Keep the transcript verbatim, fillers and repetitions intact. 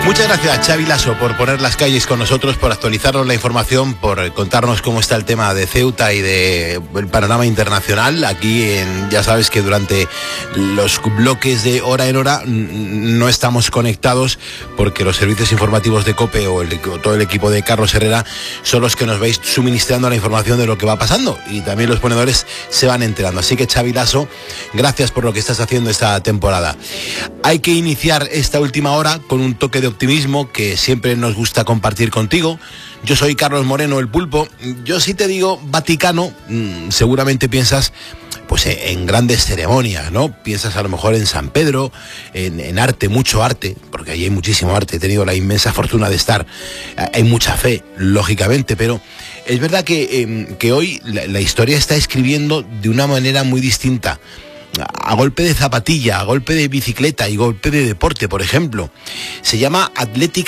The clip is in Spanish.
Muchas gracias, Xavi Laso, por poner las calles con nosotros, por actualizarnos la información, por contarnos cómo está el tema de Ceuta y del panorama internacional. Aquí, en, ya sabes que durante los bloques de hora en hora no estamos conectados porque los servicios informativos de COPE o, el, o todo el equipo de Carlos Herrera son los que nos vais suministrando la información de lo que va pasando, y también los ponedores se van enterando. Así que, Xavi Laso, gracias por lo que estás haciendo esta temporada. Hay que iniciar esta última hora con un toque de optimismo que siempre nos gusta compartir contigo. Yo soy Carlos Moreno, el Pulpo. Yo, si te digo Vaticano, mmm, seguramente piensas pues en grandes ceremonias, ¿no? Piensas a lo mejor en San Pedro, en, en arte, mucho arte, porque allí hay muchísimo arte. He tenido la inmensa fortuna de estar. Hay mucha fe, lógicamente, pero es verdad que, eh, que hoy la, la historia está escribiendo de una manera muy distinta. A golpe de zapatilla, a golpe de bicicleta y golpe de deporte, por ejemplo. Se llama Athletic